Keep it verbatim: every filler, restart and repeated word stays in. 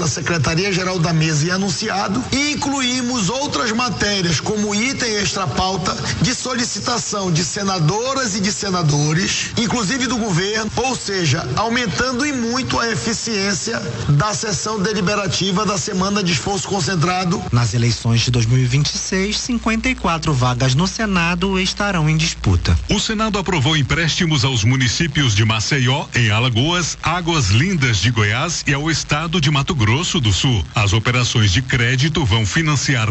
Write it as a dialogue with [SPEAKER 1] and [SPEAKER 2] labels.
[SPEAKER 1] Secretaria-Geral da Mesa e anunciado, e incluímos outras matérias como item extra pauta de solicitação de senadoras e de senadores, inclusive do governo, ou seja, aumentando e muito a eficiência da sessão deliberativa da semana de esforço concentrado.
[SPEAKER 2] Nas eleições de dois mil e vinte e seis, cinquenta e quatro vagas no Senado estarão em disputa.
[SPEAKER 3] O Senado aprovou empréstimos aos municípios de Maceió, em Alagoas, Águas Lindas de Goiás e ao estado de Mato Grosso do Sul. As operações de crédito vão financiar